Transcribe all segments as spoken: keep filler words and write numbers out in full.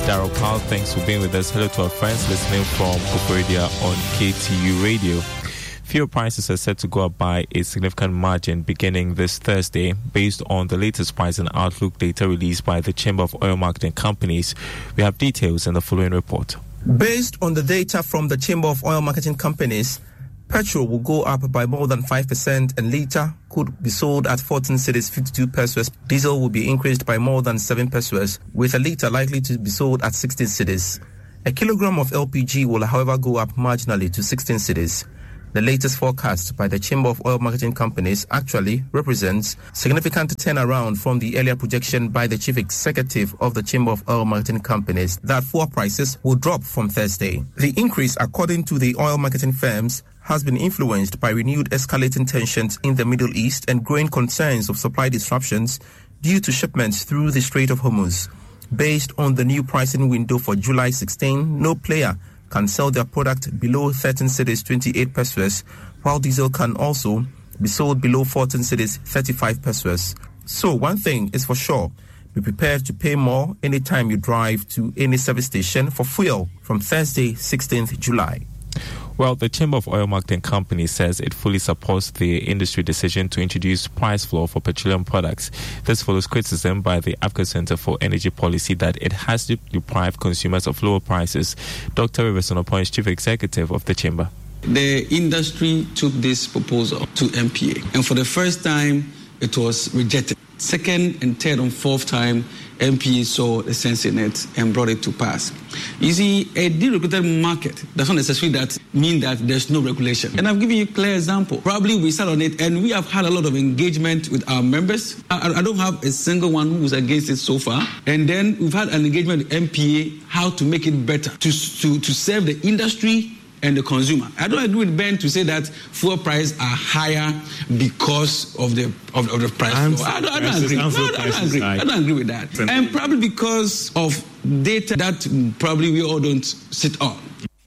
Daryl Powell. Thanks for being with us. Hello to our friends listening from Koforidua on K T U Radio. Fuel prices are set to go up by a significant margin beginning this Thursday based on the latest price and outlook data released by the Chamber of Oil Marketing Companies. We have details in the following report. Based on the data from the Chamber of Oil Marketing Companies, petrol will go up by more than five percent and litre could be sold at fourteen cedis fifty-two pesos. Diesel will be increased by more than seven pesos, with a litre likely to be sold at sixteen cedis. A kilogram of L P G will, however, go up marginally to sixteen cedis. The latest forecast by the Chamber of Oil Marketing Companies actually represents significant turnaround from the earlier projection by the Chief Executive of the Chamber of Oil Marketing Companies that fuel prices will drop from Thursday. The increase, according to the oil marketing firms, has been influenced by renewed escalating tensions in the Middle East and growing concerns of supply disruptions due to shipments through the Strait of Hormuz. Based on the new pricing window for July sixteenth, no player can sell their product below thirteen cedis twenty-eight pesos, while diesel can also be sold below fourteen cedis thirty-five pesos. So one thing is for sure, be prepared to pay more anytime you drive to any service station for fuel from Thursday, sixteenth July. Well, the Chamber of Oil Marketing Companies says it fully supports the industry decision to introduce price floor for petroleum products. This follows criticism by the Africa Center for Energy Policy that it has to deprive consumers of lower prices. Doctor Rivers Onopon is Chief Executive of the Chamber. The industry took this proposal to M P A, and for the first time, it was rejected. Second and third and fourth time, M P A saw the sense in it and brought it to pass. You see, a deregulated market does not necessarily that mean that there's no regulation. And I've given you a clear example. Probably we sat on it and we have had a lot of engagement with our members. I, I don't have a single one who was against it so far. And then we've had an engagement with M P A how to make it better, to, to, to serve the industry and the consumer. I don't agree with Ben to say that fuel prices are higher because of the of, of the price. I don't, I don't agree. No, I don't agree. I don't agree with that. And probably because of data that probably we all don't sit on.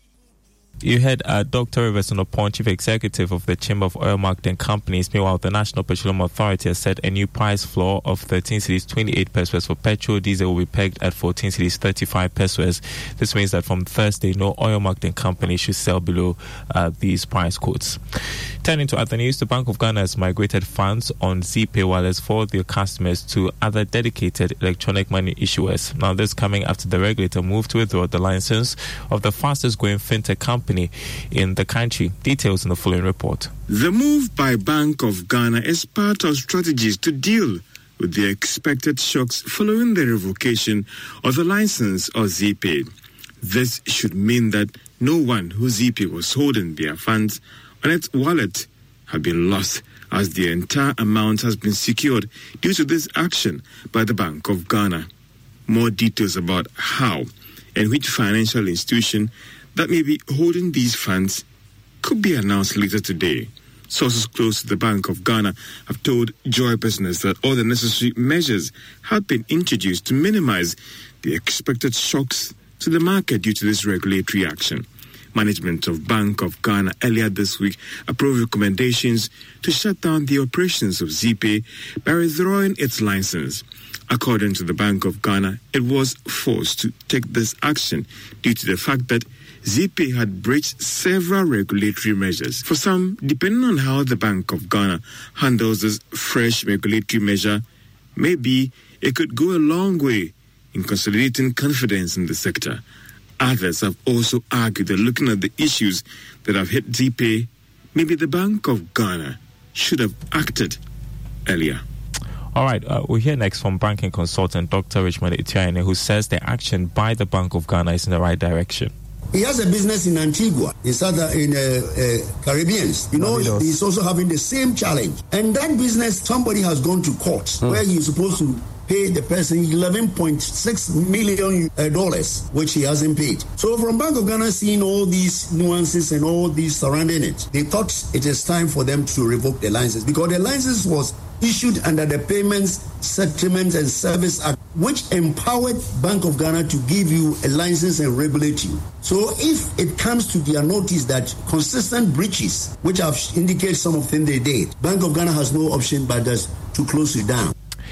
You heard uh, Doctor Rivers Onopon, Chief Executive of the Chamber of Oil Marketing Companies. Meanwhile, the National Petroleum Authority has set a new price floor of thirteen cedis twenty-eight pesos for petrol. Diesel will be pegged at fourteen cedis thirty-five pesos. This means that from Thursday, no oil marketing company should sell below uh, these price quotes. Turning to other news, the Bank of Ghana has migrated funds on ZPay wallets for their customers to other dedicated electronic money issuers. Now, this coming after the regulator moved to withdraw the license of the fastest growing fintech company in the country. Details in the following report. The move by Bank of Ghana is part of strategies to deal with the expected shocks following the revocation of the license of ZPay. This should mean that no one who ZPay was holding their funds on its wallet have been lost, as the entire amount has been secured due to this action by the Bank of Ghana. More details about how and which financial institution that may be holding these funds could be announced later today. Sources close to the Bank of Ghana have told Joy Business that all the necessary measures have been introduced to minimize the expected shocks to the market due to this regulatory action. Management of Bank of Ghana earlier this week approved recommendations to shut down the operations of ZPay by withdrawing its license. According to the Bank of Ghana, it was forced to take this action due to the fact that ZPay had breached several regulatory measures. For some, depending on how the Bank of Ghana handles this fresh regulatory measure, maybe it could go a long way in consolidating confidence in the sector. Others have also argued that looking at the issues that have hit ZPay, maybe the Bank of Ghana should have acted earlier. All right, uh, we'll hear next from banking consultant Doctor Richmond Etienne, who says the action by the Bank of Ghana is in the right direction. He has a business in Antigua, in Southern, in uh, uh, Caribbeans. You know, Barbados. He's also having the same challenge. And that business, somebody has gone to court mm. where he's supposed to pay the person eleven point six million dollars, which he hasn't paid. So from Bank of Ghana seeing all these nuances and all these surrounding it, they thought it is time for them to revoke the license, because the license was issued under the Payments, Settlements and Service Act, which empowered Bank of Ghana to give you a license and regulate you. So if it comes to their notice that consistent breaches, which have indicated some of them they did, Bank of Ghana has no option but just to close it down.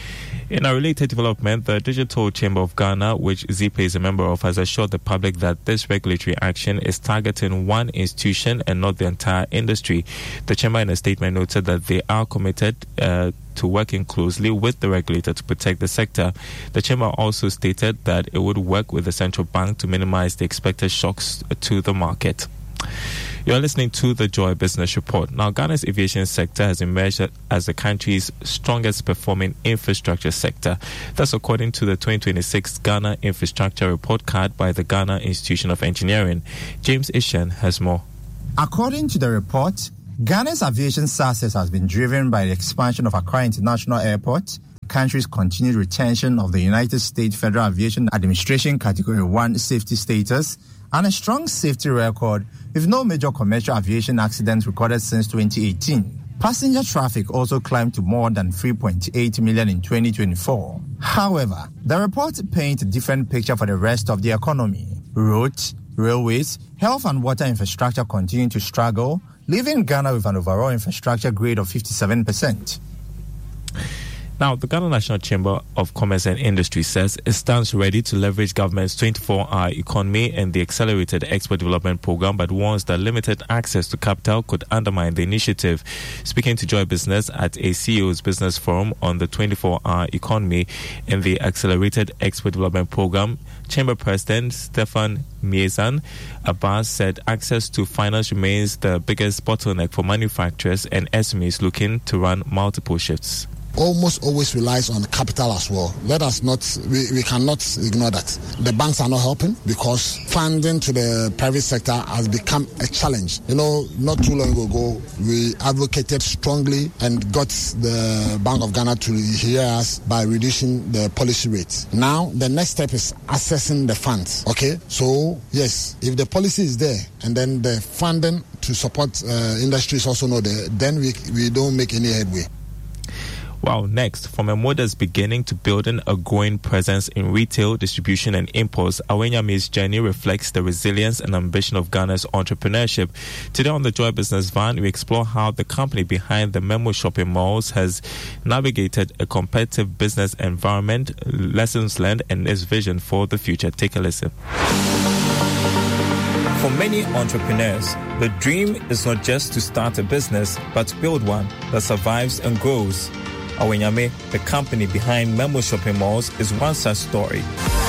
In a related development, the Digital Chamber of Ghana, which Z-Pay is a member of, has assured the public that this regulatory action is targeting one institution and not the entire industry. The Chamber, in a statement, noted that they are committed uh, to working closely with the regulator to protect the sector. The Chamber also stated that it would work with the central bank to minimize the expected shocks to the market. You're listening to the Joy Business Report. Now, Ghana's aviation sector has emerged as the country's strongest performing infrastructure sector. That's according to the twenty twenty-six Ghana Infrastructure Report Card by the Ghana Institution of Engineering. James Ishan has more. According to the report, Ghana's aviation success has been driven by the expansion of Accra International Airport, the country's continued retention of the United States Federal Aviation Administration Category one safety status, and a strong safety record with no major commercial aviation accidents recorded since twenty eighteen. Passenger traffic also climbed to more than three point eight million in twenty twenty-four. However, the report paints a different picture for the rest of the economy. Roads, railways, health and water infrastructure continue to struggle, leaving Ghana with an overall infrastructure grade of fifty-seven percent. Now, the Ghana National Chamber of Commerce and Industry says it stands ready to leverage government's twenty-four hour economy and the Accelerated Export Development Program, but warns that limited access to capital could undermine the initiative. Speaking to Joy Business at a C E O's Business Forum on the twenty-four hour economy and the Accelerated Export Development Program, Chamber President Stefan Miezan Abbas said access to finance remains the biggest bottleneck for manufacturers and S M Es looking to run multiple shifts. Almost always relies on capital as well. Let us not, we, we cannot ignore that. The banks are not helping because funding to the private sector has become a challenge. You know, not too long ago, we advocated strongly and got the Bank of Ghana to hear us by reducing the policy rate. Now, the next step is accessing the funds, okay? So, yes, if the policy is there and then the funding to support uh, industries also not there, then we, we don't make any headway. Wow, next, from a modest beginning to building a growing presence in retail, distribution and imports, Awenyame's journey reflects the resilience and ambition of Ghana's entrepreneurship. Today on the Joy Business Van, we explore how the company behind the Memo shopping malls has navigated a competitive business environment, lessons learned and its vision for the future. Take a listen. For many entrepreneurs, the dream is not just to start a business, but to build one that survives and grows. Awenyame, the company behind Memo Shopping Malls, is one such story.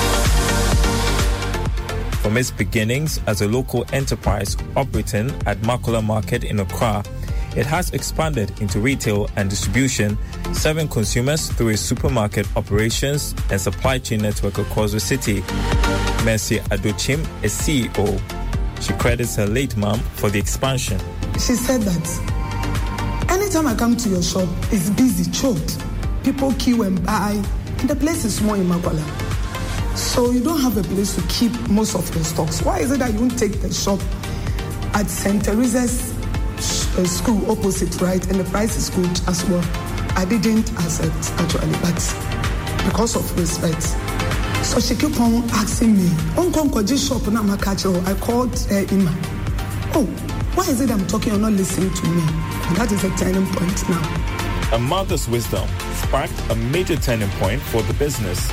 From its beginnings as a local enterprise operating at Makola Market in Accra, it has expanded into retail and distribution, serving consumers through its supermarket operations and supply chain network across the city. Mercy Adochim is C E O. She credits her late mom for the expansion. She said that anytime I come to your shop, it's busy, choked. People queue and buy. And the place is small in Makola. So you don't have a place to keep most of your stocks. Why is it that you don't take the shop at Saint Teresa's uh, school opposite, right? And the price is good as well. I didn't accept, actually, but because of respect. So she kept on asking me, Uncle Koji shop, I called uh, Ima. Oh, why is it I'm talking, you're not listening to me? And that is a turning point now. A mother's wisdom sparked a major turning point for the business.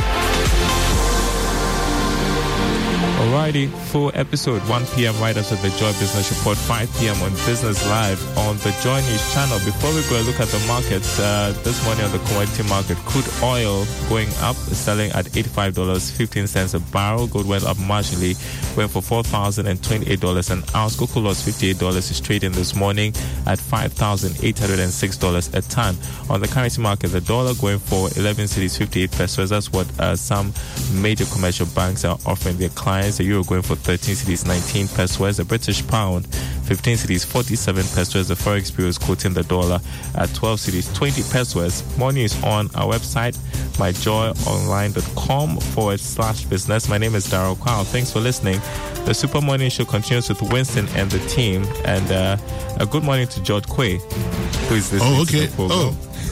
Alrighty, full episode one p.m. right after the Joy Business Report, five p.m. on Business Live on the Joy News channel. Before we go look at the markets, uh, this morning on the commodity market, crude oil going up, selling at eighty-five dollars and fifteen cents a barrel. Gold went up marginally, went for four thousand twenty-eight dollars an ounce. Cocoa lost fifty-eight dollars, is trading this morning at five thousand eight hundred six dollars a ton. On the currency market, the dollar going for eleven cedis fifty-eight pesos. That's what uh, some major commercial banks are offering their clients. The euro going for thirteen cedis nineteen pesos. The British pound fifteen cedis forty-seven pesos. The Forex Bureau is quoting the dollar at twelve cedis twenty pesos. More news on our website, my joy online dot com forward slash business. My name is Daryl Kwao. Thanks for listening. The Super Morning Show continues with Winston and the team. And uh, a good morning to George Quay, who is listening oh, okay. to the program. Oh.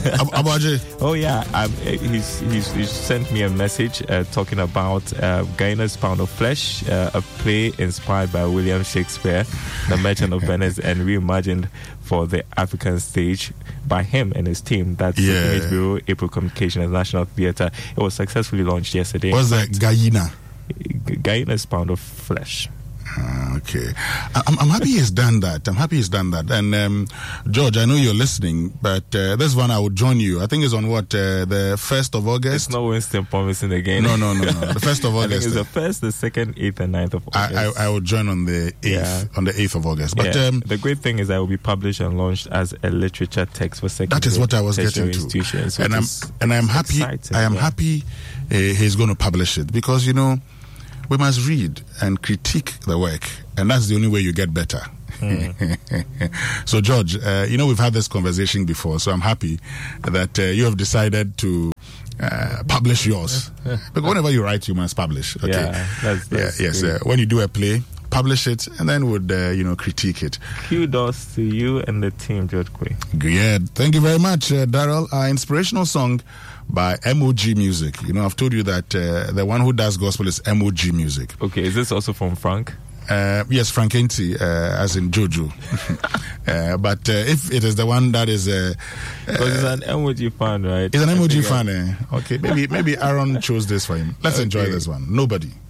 Abaje. Oh yeah, um, he's, he's he's sent me a message uh, talking about uh, Guyana's Pound of Flesh, uh, a play inspired by William Shakespeare, The Merchant of Venice, and reimagined for the African stage by him and his team. That's Yeah. H B O April Communication and National Theatre. It was successfully launched yesterday. What's that? Guyana. G- Guyana's Pound of Flesh. Ah, okay. I'm, I'm happy he's done that. I'm happy he's done that. And um, George, I know you're listening, but uh, this one I would join you. I think it's on what, uh, the first of August? It's not Winston promising again. No, no, no, no. The first of I think August. it's the first, the second, eighth, and ninth of August. I, I, I would join on the eighth, Yeah. on the eighth of August. But yeah. um, the great thing is that it will be published and launched as a literature text for secondary that is what I was tertiary getting to. institutions, And which I'm is and I'm happy. exciting, I am yeah. happy uh, he's going to publish it, because you know we must read and critique the work, and that's the only way you get better. Mm. So, George, uh, you know we've had this conversation before, so I'm happy that uh, you have decided to uh, publish yours. Because whenever you write, you must publish. Okay. Yeah, that's, that's yeah, yes. Uh, when you do a play, publish it, and then would uh, you know critique it. Kudos to you and the team, George Quay. Good. Thank you very much, uh, Daryl. Our inspirational song by M O G Music. You know, I've told you that uh, the one who does gospel is M O G Music. Okay, is this also from Frank? Uh, yes, Frank Ainty, uh, as in Jojo. uh, but uh, if it is the one that is uh, because it's an M O G fan, right? It's an M O G fan. Eh? Okay, maybe maybe Aaron chose this for him. Let's Okay. enjoy this one. Nobody.